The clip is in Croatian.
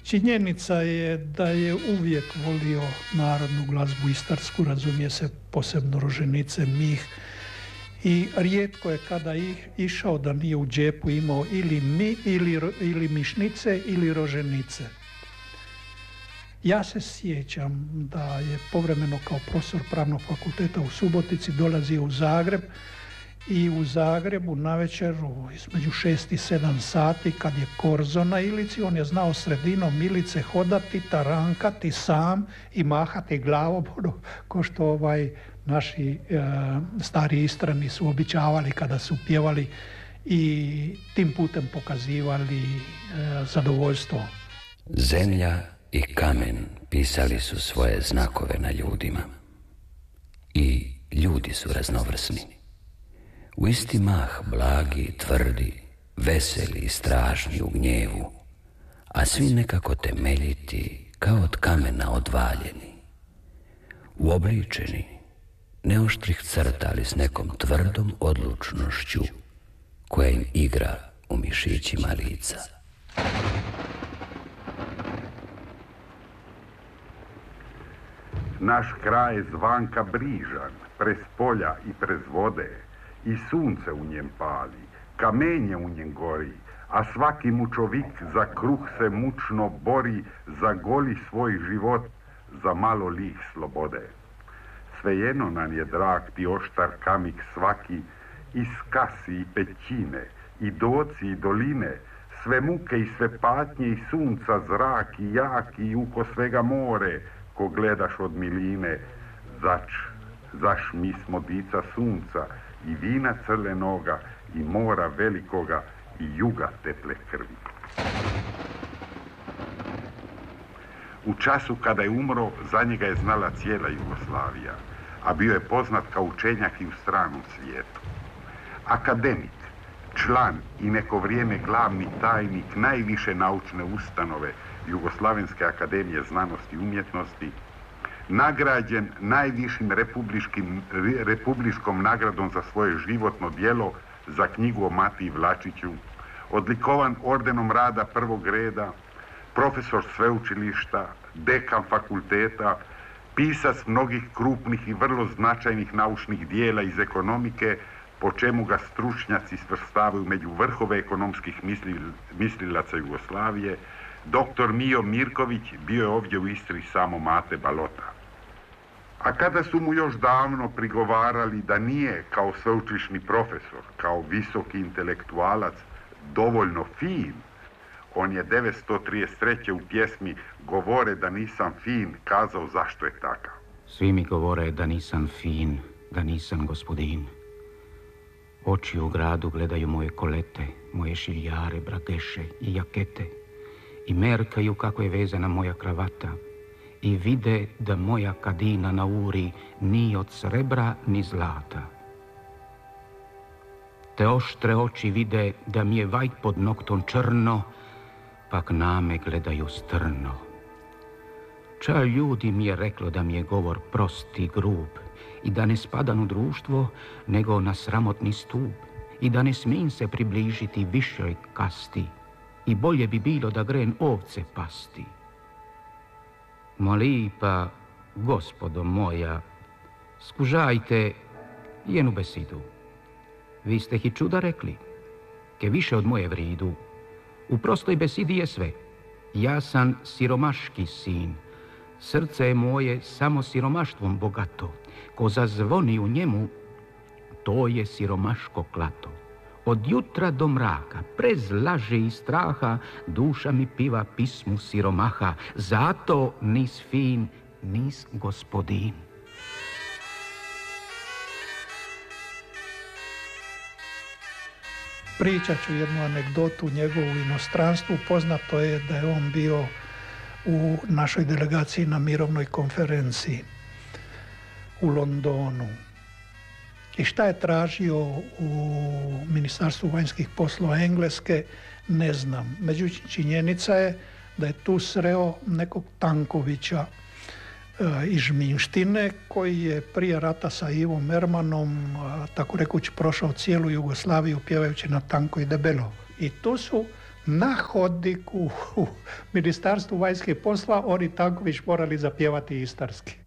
Činjenica je da je uvijek volio narodnu glazbu istarsku, razumije se, posebno Roženice, Mih, i rijetko je kada išao da nije u džepu imao ili mišnice ili roženice. Ja se sjećam da je povremeno kao profesor Pravnog fakulteta u Subotici dolazio u Zagreb i u Zagrebu navečer između 6 i 7 sati kad je korzo na Ilici, on je znao sredinom Ilice hodati, tarankati sam i mahati glavom, ko što naši stari Istrani su običavali kada su pjevali i tim putem pokazivali zadovoljstvo. Zemlja i kamen pisali su svoje znakove na ljudima. I ljudi su raznovrsni. U isti mah blagi, tvrdi, veseli i strašni u gnjevu, a svi nekako temeljiti kao od kamena odvaljeni. Uobličeni, ne oštrih crta, ali s nekom tvrdom odlučnošću koja im igra u mišićima lica. Naš kraj je zvanka brižan, prez polja i prez vode, i sunce u njem pali, kamenje u njem gori, a svaki mučovik za kruh se mučno bori, za goli svoj život, za malo lih slobode. Svejedno nam je drag ti oštar kamik svaki, i skasi i pećine, i doci i doline, sve muke i sve patnje i sunca zrak i jaki i uko svega more, ko gledaš od miline, zaš mi smo dica sunca i vina crlenoga i mora velikoga i juga teple krvi. U času kada je umro, za njega je znala cijela Jugoslavija, a bio je poznat kao učenjak i u stranom svijetu. Akademik, član i neko vrijeme glavni tajnik najviše naučne ustanove Jugoslavenske akademije znanosti i umjetnosti, nagrađen najvišim republičkom nagradom za svoje životno djelo za knjigu o Matiji Vlačiću, odlikovan ordenom rada prvog reda, profesor sveučilišta, dekan fakulteta, pisac mnogih krupnih i vrlo značajnih naučnih dijela iz ekonomike, po čemu ga stručnjaci svrstavaju među vrhove ekonomskih mislilaca Jugoslavije. Doktor Mijo Mirković bio je ovdje u Istri samo Mate Balota. A kada su mu još davno prigovarali da nije kao sveučilišni profesor, kao visoki intelektualac dovoljno fin, on je 1933. u pjesmi Govore da nisam fin kazao zašto je takav. Svi mi govore da nisam fin, da nisam gospodin. Oči u gradu gledaju moje kolete, moje šiljare, brageše i jakete i merkaju kako je vezana moja kravata i vide da moja kadina na uri ni od srebra ni zlata. Te oštre oči vide da mi je vajt pod noktom črno, pak name gledaju strno. Ča ljudi mi je reklo da mi je govor prost i grub i da ne spadam u društvo, nego na sramotni stup i da ne smijem se približiti višoj kasti i bolje bi bilo da gren ovce pasti. Ma lipa, gospodo moja, skužajte jenu besidu. Vi ste hi čuda rekli, ke više od moje vridu. U prostoj besidi je sve. Ja sam siromaški sin. Srce je moje samo siromaštvom bogato. Ko zazvoni u njemu, to je siromaško klato. Od jutra do mraka, prez laže i straha, duša mi piva pismu siromaha. Zato nis fin, nis gospodin. Pričat ću jednu anegdotu njegovu u inostranstvu. Poznato je da je on bio u našoj delegaciji na mirovnoj konferenciji u Londonu. I šta je tražio u Ministarstvu vanjskih poslova Engleske, ne znam. Međutim, činjenica je da je tu sreo nekog Tankovića iz Žminštine, koji je prije rata sa Ivom Ermanom, tako rekući, prošao cijelu Jugoslaviju pjevajući na tanko i debelo. I tu su na hodniku u Ministarstvu vanjskih posla oni Tanković morali zapjevati istarski.